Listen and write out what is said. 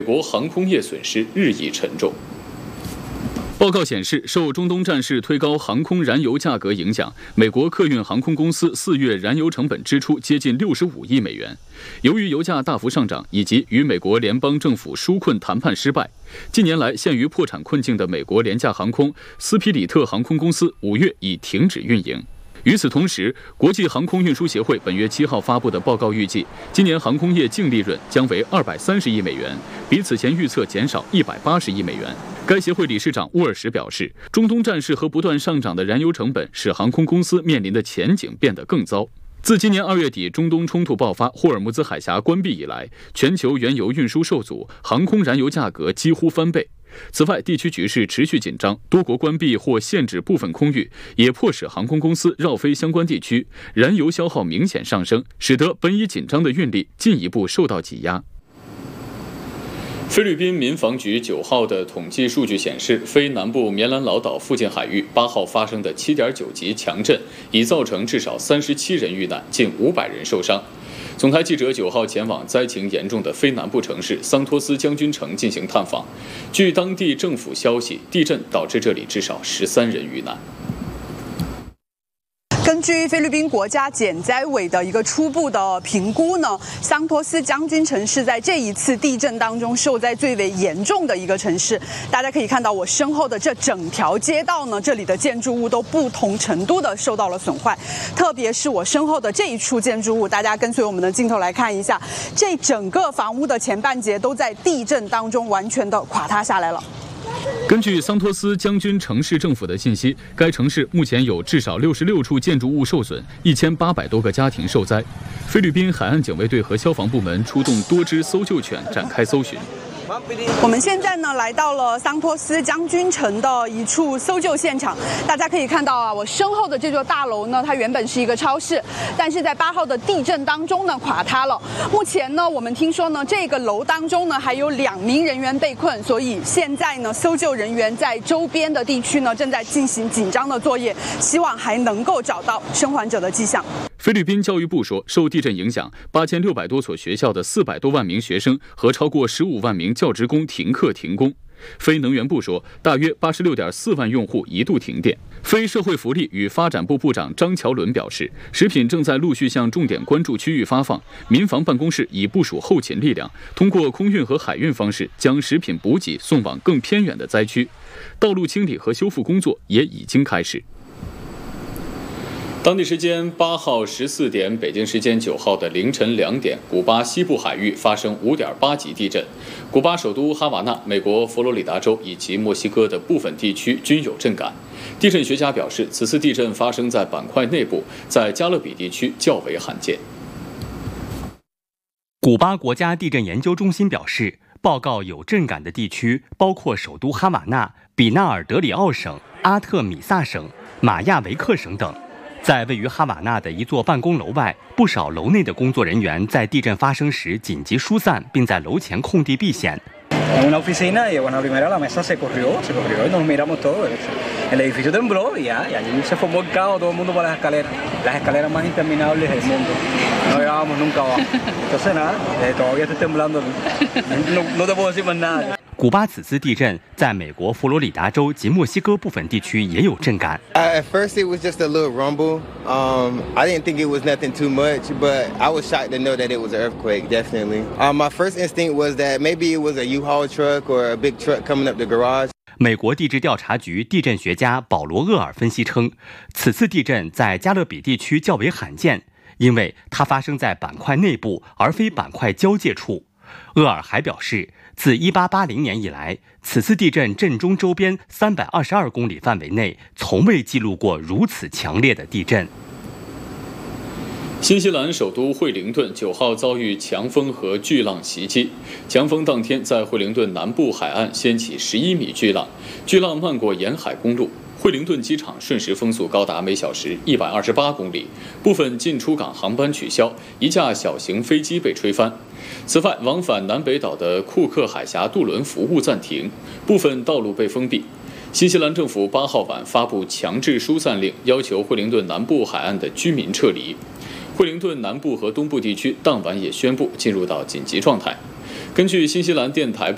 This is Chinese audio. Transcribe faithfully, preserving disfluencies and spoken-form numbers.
美国航空业损失日益沉重。报告显示，受中东战事推高航空燃油价格影响，美国客运航空公司四月燃油成本支出接近六十五亿美元。由于油价大幅上涨，以及与美国联邦政府纾困谈判失败，近年来陷于破产困境的美国廉价航空斯皮里特航空公司五月已停止运营。与此同时，国际航空运输协会本月七号发布的报告预计，今年航空业净利润将为二百三十亿美元，比此前预测减少一百八十亿美元。该协会理事长沃尔什表示，中东战事和不断上涨的燃油成本使航空公司面临的前景变得更糟。自今年二月底中东冲突爆发、霍尔木兹海峡关闭以来，全球原油运输受阻，航空燃油价格几乎翻倍。此外，地区局势持续紧张，多国关闭或限制部分空域，也迫使航空公司绕飞相关地区，燃油消耗明显上升，使得本已紧张的运力进一步受到挤压。菲律宾民防局九号的统计数据显示，菲南部棉兰老岛附近海域八号发生的七点九级强震，已造成至少三十七人遇难，近五百人受伤。总台记者九号前往灾情严重的菲南部城市桑托斯将军城进行探访。据当地政府消息，地震导致这里至少十三人遇难。 根据菲律宾国家减灾委的一个初步的评估呢，桑托斯将军城是在这一次地震当中受灾最为严重的一个城市。大家可以看到我身后的这整条街道呢，这里的建筑物都不同程度的受到了损坏，特别是我身后的这一处建筑物，大家跟随我们的镜头来看一下，这整个房屋的前半截都在地震当中完全的垮塌下来了。 根据桑托斯将军城市政府的信息，该城市目前有至少六十六处建筑物受损，一千八百多个家庭受灾。菲律宾海岸警卫队和消防部门出动多支搜救犬展开搜寻。 我们现在呢来到了桑托斯将军城的一处搜救现场，大家可以看到啊，我身后的这座大楼呢，它原本是一个超市，但是在八号的地震当中呢垮塌了。目前呢，我们听说呢，这个楼当中呢还有两名人员被困，所以现在呢，搜救人员在周边的地区呢正在进行紧张的作业，希望还能够找到生还者的迹象。 菲律宾教育部说，受地震影响，八千六百多所学校的四百多万名学生和超过十五万名教职工停课停工。非能源部说，大约八十六点四万用户一度停电。非社会福利与发展部部长张乔伦表示，食品正在陆续向重点关注区域发放，民防办公室已部署后勤力量，通过空运和海运方式将食品补给送往更偏远的灾区。道路清理和修复工作也已经开始。当地时间八号十四点，北京时间九号的凌晨两点，古巴西部海域发生五点八级地震。古巴首都哈瓦那、美国佛罗里达州以及墨西哥的部分地区均有震感。地震学家表示，此次地震发生在板块内部，在加勒比地区较为罕见。 古巴国家地震研究中心表示，报告有震感的地区包括首都哈瓦那、比纳尔德里奥省、阿特米萨省、马亚维克省等。在位于哈瓦那的一座办公楼外，不少楼内的工作人员在地震发生时紧急疏散，并在楼前空地避险。 En una oficina y bueno, primero la mesa se corrió, se corrió y nos miramos todos. El edificio tembló y ya, y allí se formó el caos, todo el mundo para las escaleras, las escaleras más interminables del mundo. No llegábamos nunca abajo. Entonces nada, eh, todavía estoy temblando, no, no te puedo decir más nada. 古巴此次地震在美国佛罗里达州及墨西哥部分地区也有震感。 Uh, at first it was just a little rumble. Um, I didn't think it was nothing too much, but I was shocked to know that it was an earthquake, definitely. Um, my first instinct was that maybe it was a U-Haul truck or a big truck coming up the garage. 美国地质调查局地震学家保罗·厄尔分析称，此次地震在加勒比地区较为罕见，因为它发生在板块内部而非板块交界处。厄尔还表示，自一八八零年以来，此次地震震中周边三百二十二公里范围内从未记录过如此强烈的地震。 新西兰首都惠灵顿九号遭遇强风和巨浪袭击，强风当天在惠灵顿南部海岸掀起十一米巨浪，巨浪漫过沿海公路。惠灵顿机场瞬时风速高达每小时一百二十八公里，部分进出港航班取消，一架小型飞机被吹翻。此外，往返南北岛的库克海峡渡轮服务暂停，部分道路被封闭。新西兰政府八号晚发布强制疏散令，要求惠灵顿南部海岸的居民撤离。惠灵顿南部和东部地区当晚也宣布进入到紧急状态。根据新西兰电台